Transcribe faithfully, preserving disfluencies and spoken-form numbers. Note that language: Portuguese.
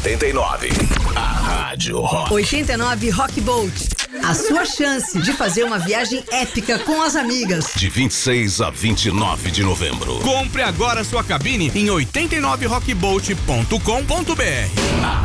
oitenta e nove. A Rádio Rock. oitenta e nove Rock Boat. A sua chance de fazer uma viagem épica com as amigas. De vinte e seis a vinte e nove de novembro. Compre agora sua cabine em oitenta e nove rock boat ponto com ponto br.